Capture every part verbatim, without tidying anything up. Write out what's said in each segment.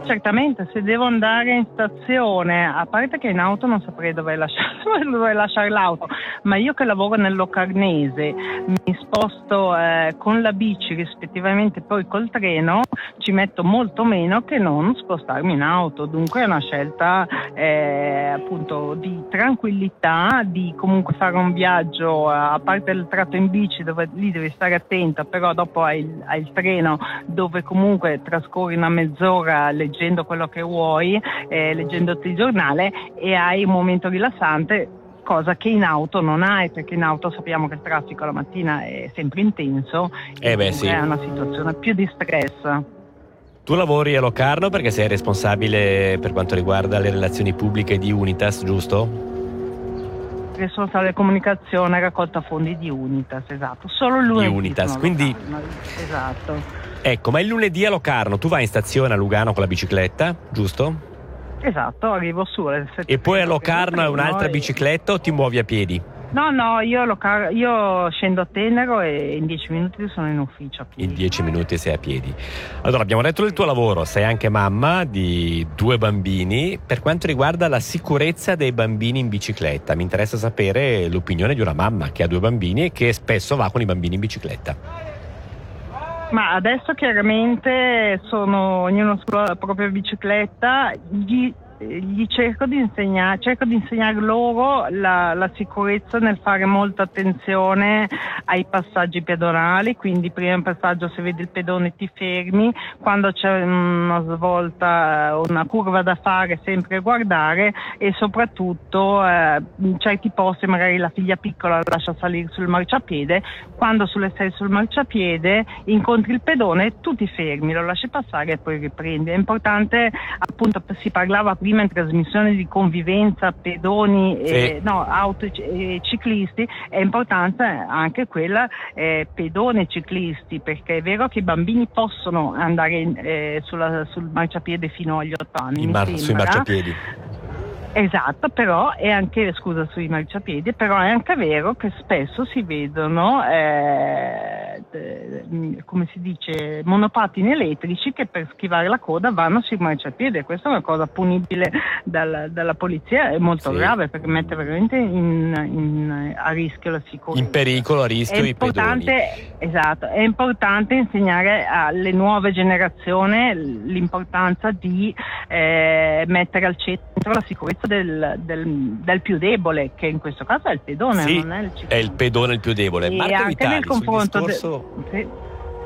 certamente, se devo andare in stazione, a parte che in auto non saprei dove lasciare, dove lasciare l'auto, ma io che lavoro nel Locarnese mi sposto eh, con la bici rispettivamente poi col treno, ci metto molto meno che non spostarmi in auto, dunque è una scelta eh, appunto di tranquillità, di comunque fare un viaggio, a parte il tratto in bici dove lì devi stare attenta, però dopo hai il, hai il treno dove comunque trascorri una mezz'ora leggendo quello che vuoi, eh, leggendoti il giornale, e hai un momento rilassante, cosa che in auto non hai, perché in auto sappiamo che il traffico la mattina è sempre intenso eh beh, sì. È una situazione più di stress. Tu lavori a Locarno perché sei responsabile per quanto riguarda le relazioni pubbliche di Unitas, giusto? Responsabile comunicazione, raccolta fondi di Unitas, esatto. Solo il lunedì. Di Unitas, quindi Locarno, esatto. Ecco, ma il lunedì a Locarno tu vai in stazione a Lugano con la bicicletta, giusto? Esatto, arrivo su alle sette. E poi a Locarno è un'altra e... bicicletta o ti muovi a piedi? No, no, io, Locar- io scendo a Tenero e in dieci minuti sono in ufficio a piedi. In dieci minuti sei a piedi. Allora, abbiamo detto del tuo lavoro, sei anche mamma di due bambini. Per quanto riguarda la sicurezza dei bambini in bicicletta, mi interessa sapere l'opinione di una mamma che ha due bambini e che spesso va con i bambini in bicicletta. Ma adesso chiaramente sono ognuno sulla propria bicicletta, gli, gli cerco di insegnare, cerco di insegnare loro la, la sicurezza nel fare molta attenzione ai passaggi pedonali, quindi prima passaggio se vedi il pedone ti fermi, quando c'è una svolta, una curva da fare sempre guardare, e soprattutto eh, in certi posti magari la figlia piccola la lascia salire sul marciapiede, quando sulle sei sul marciapiede incontri il pedone, tu ti fermi, lo lasci passare e poi riprendi. È importante, appunto, si parlava prima in trasmissione di convivenza pedoni, sì. e, no, auto e ciclisti, è importante anche quella eh, pedone e ciclisti, perché è vero che i bambini possono andare in, eh, sulla, sul marciapiede fino agli otto anni, mar- sui marciapiedi. Esatto, però è anche, scusa, sui marciapiedi, però è anche vero che spesso si vedono, eh, come si dice, monopattini elettrici che per schivare la coda vanno sui marciapiedi, e questa è una cosa punibile dal, dalla polizia, è molto sì. grave, perché mette veramente in, in, a rischio la sicurezza. In pericolo, a rischio è i pedoni. Esatto, è importante insegnare alle nuove generazioni l'importanza di eh, mettere al centro la sicurezza Del, del, del più debole, che in questo caso è il pedone, sì, non è il ciclista. È il pedone il più debole. E Marco anche Vitali nel confronto sul discorso... de... sì.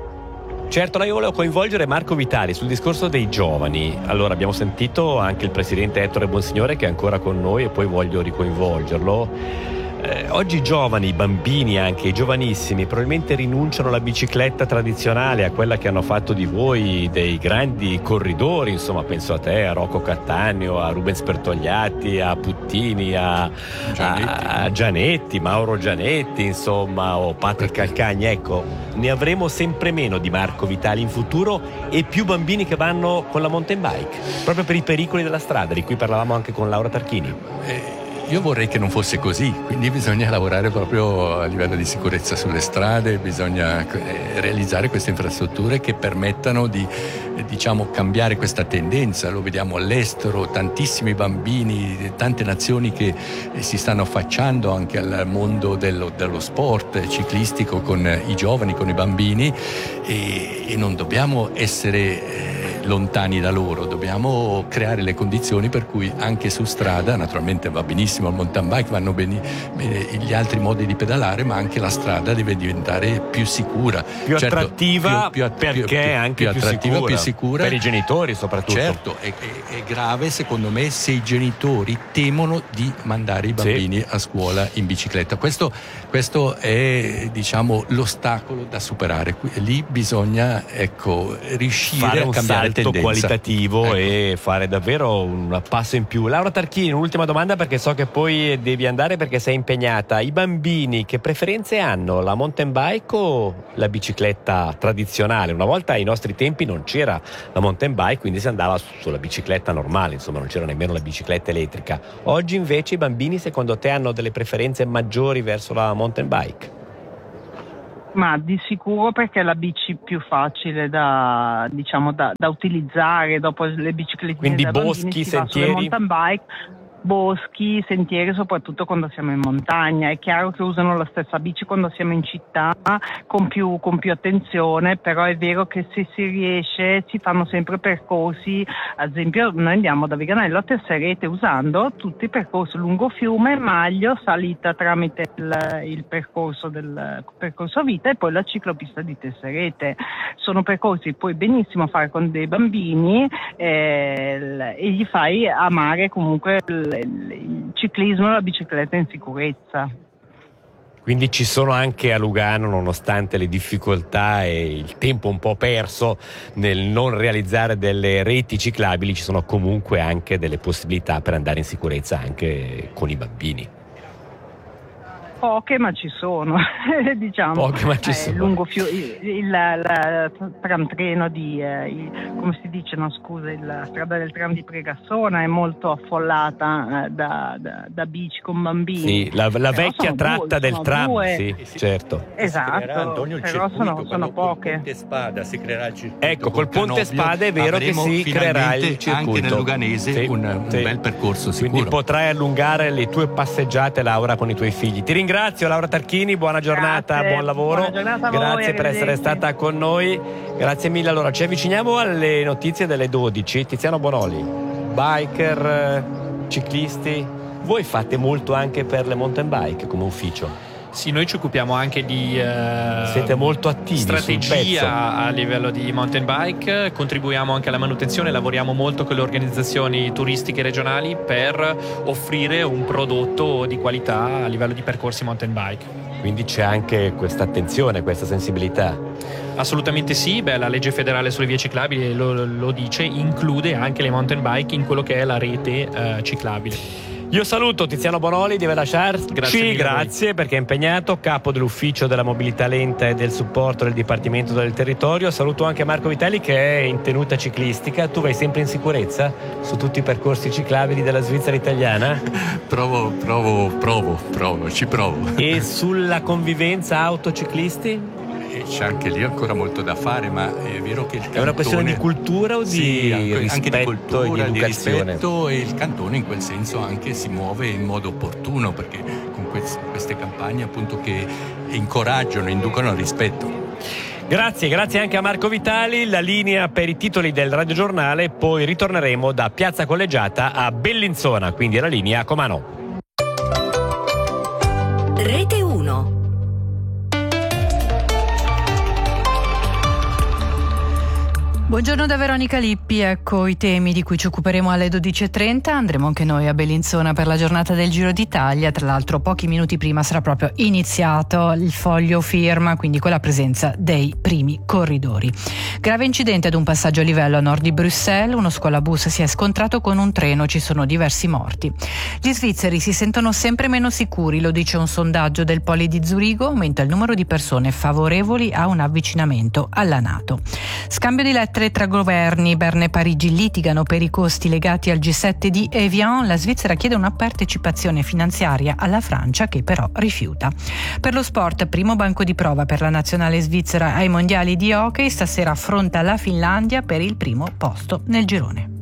Certo, io volevo coinvolgere Marco Vitali sul discorso dei giovani. Allora, abbiamo sentito anche il presidente Ettore Bonsignore, che è ancora con noi, e poi voglio ricoinvolgerlo. Eh, oggi i giovani, i bambini, anche i giovanissimi, probabilmente rinunciano alla bicicletta tradizionale, a quella che hanno fatto di voi dei grandi corridori, insomma, penso a te, a Rocco Cattaneo, a Rubens Bertogliatti, a Puttini, a Gianetti, a, a Gianetti Mauro Gianetti, insomma, o Patrick Calcagni. Ecco, ne avremo sempre meno di Marco Vitali in futuro, e più bambini che vanno con la mountain bike, proprio per i pericoli della strada, di cui parlavamo anche con Laura Tarchini. Eh. Io vorrei che non fosse così, quindi bisogna lavorare proprio a livello di sicurezza sulle strade, bisogna realizzare queste infrastrutture che permettano di, diciamo, cambiare questa tendenza. Lo vediamo all'estero, tantissimi bambini, tante nazioni che si stanno affacciando anche al mondo dello, dello sport ciclistico con i giovani, con i bambini, e, e non dobbiamo essere lontani da loro, dobbiamo creare le condizioni per cui anche su strada, naturalmente va benissimo il mountain bike, vanno bene, bene gli altri modi di pedalare, ma anche la strada deve diventare più sicura, più certo, attrattiva, più, più, perché più, è anche più, più, attrattiva, sicura, più sicura per i genitori soprattutto. Certo, è, è, è grave secondo me se i genitori temono di mandare i bambini sì. a scuola in bicicletta. Questo, questo è, diciamo, l'ostacolo da superare. Lì bisogna, ecco, riuscire fare a cambiare un salto tendenza qualitativo, ecco. E fare davvero un passo in più. Laura Tarchini, un'ultima domanda, perché so che poi devi andare perché sei impegnata. I bambini che preferenze hanno, la mountain bike o la bicicletta tradizionale? Una volta ai nostri tempi non c'era la mountain bike, quindi si andava sulla bicicletta normale, insomma non c'era nemmeno la bicicletta elettrica. Oggi invece i bambini, secondo te, hanno delle preferenze maggiori verso la mountain bike? Ma di sicuro perché è la bici più facile da, diciamo, da, da utilizzare dopo le biciclette. Quindi da boschi, bambini, si sentieri. va sulle mountain bike, boschi, sentieri, soprattutto quando siamo in montagna. È chiaro che usano la stessa bici quando siamo in città con più, con più attenzione, però è vero che se si riesce si fanno sempre percorsi. Ad esempio noi andiamo da Viganello a Tesserete usando tutti i percorsi lungo fiume, Maglio, salita tramite il, il percorso del percorso vita e poi la ciclopista di Tesserete. Sono percorsi puoi benissimo fare con dei bambini eh, e gli fai amare comunque il, il ciclismo e la bicicletta in sicurezza. Quindi ci sono anche a Lugano, nonostante le difficoltà e il tempo un po' perso nel non realizzare delle reti ciclabili, ci sono comunque anche delle possibilità per andare in sicurezza anche con i bambini. Poche ma ci sono, diciamo. Poche ma ci eh, sono. Lungo fiu- il, il, il tram treno di, eh, il, come si dice, no scusa, il, la strada del tram di Pregassona è molto affollata eh, da, da, da bici con bambini. Sì, la, la vecchia tratta due, del tram, due. sì, sì, certo. Esatto, però sono, sono poche. Ponte Spada si creerà il circuito. Ecco, col Ponte Spada è vero che si creerà il circuito. Anche nel Luganese sì, un, un sì. bel percorso sicuro. Quindi potrai allungare le tue passeggiate, Laura, con i tuoi figli. Ti ringrazio, Laura Tarchini, buona giornata, Grazie, buon lavoro. buona giornata a voi, Grazie per essere stata con noi. Grazie mille. Allora, ci avviciniamo alle notizie delle dodici. Tiziano Bonoli, biker, ciclisti. Voi fate molto anche per le mountain bike come ufficio? Sì, noi ci occupiamo anche di uh, siete molto attivi strategia a livello di mountain bike, contribuiamo anche alla manutenzione, lavoriamo molto con le organizzazioni turistiche regionali per offrire un prodotto di qualità a livello di percorsi mountain bike. Quindi c'è anche questa attenzione, questa sensibilità? Assolutamente sì, beh, la legge federale sulle vie ciclabili lo, lo dice, include anche le mountain bike in quello che è la rete uh, ciclabile. Io saluto Tiziano Bonoli, deve lasciarci, grazie, grazie perché è impegnato, capo dell'ufficio della mobilità lenta e del supporto del Dipartimento del Territorio. Saluto anche Marco Vitali che è in tenuta ciclistica. Tu vai sempre in sicurezza su tutti i percorsi ciclabili della Svizzera italiana? Provo, provo, provo, provo, ci provo. E sulla convivenza autociclisti? C'è anche lì ancora molto da fare, ma è vero che il cantone... È una questione di cultura o di sì, anche, rispetto anche di cultura, e di educazione? Di rispetto, e il cantone in quel senso anche si muove in modo opportuno, perché con queste campagne appunto che incoraggiano, inducono al rispetto. Grazie, grazie anche a Marco Vitali. La linea per i titoli del radiogiornale, poi ritorneremo da Piazza Collegiata a Bellinzona, quindi la linea a Comano. Rete uno. Buongiorno da Veronica Lippi, ecco i temi di cui ci occuperemo alle dodici e trenta. Andremo anche noi a Bellinzona per la giornata del Giro d'Italia. Tra l'altro pochi minuti prima sarà proprio iniziato il foglio firma, quindi con la presenza dei primi corridori. Grave incidente ad un passaggio a livello a nord di Bruxelles, uno scuolabus si è scontrato con un treno, ci sono diversi morti. Gli svizzeri si sentono sempre meno sicuri, lo dice un sondaggio del Poli di Zurigo, aumenta il numero di persone favorevoli a un avvicinamento alla NATO. Scambio di lettere tra governi, Berna e Parigi litigano per i costi legati al G sette di Evian, la Svizzera chiede una partecipazione finanziaria alla Francia che però rifiuta. Per lo sport, primo banco di prova per la nazionale svizzera ai mondiali di hockey, stasera affronta la Finlandia per il primo posto nel girone.